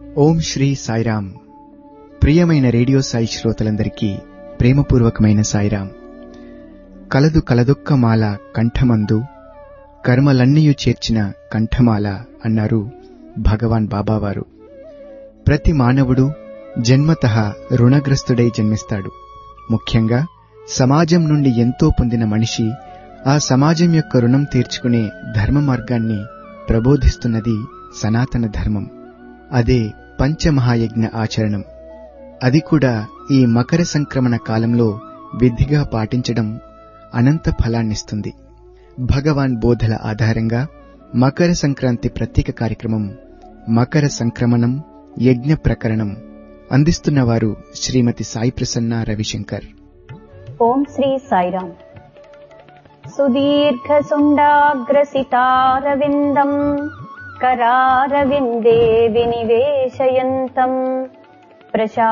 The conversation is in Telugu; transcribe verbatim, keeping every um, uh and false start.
ఓం శ్రీ సాయిరామ్. ప్రియమైన రేడియో సాయి శ్రోతలందరికీ ప్రేమపూర్వకమైన సాయిరామ్. కలదు కలదొక్క మాల కంఠమందు కర్మలన్నీయు చేర్చిన కంఠమాల అన్నారు భగవాన్ బాబావారు. ప్రతి మానవుడు జన్మతః రుణగ్రస్తుడై జన్మిస్తాడు. ముఖ్యంగా సమాజం నుండి ఎంతో పొందిన మనిషి ఆ సమాజం యొక్క రుణం తీర్చుకునే ధర్మ మార్గాన్ని ప్రబోధిస్తున్నది సనాతన ధర్మం. అదే పంచమహాయజ్ఞ ఆచరణం. అది కూడా ఈ మకర సంక్రమణ కాలంలో విధిగా పాటించడం అనంత ఫలాన్నిస్తుంది. భగవాన్ బోధల ఆధారంగా మకర సంక్రాంతి ప్రత్యేక కార్యక్రమం మకర సంక్రమణం యజ్ఞ ప్రకరణం అందిస్తున్నవారు శ్రీమతి సాయి ప్రసన్న రవిశంకర్. ఓం శ్రీ సాయిరామ్. సుదీర్ఘ సుండాగ్రసితారవిందం కరారవిందే వినివేశయంతం ప్రశా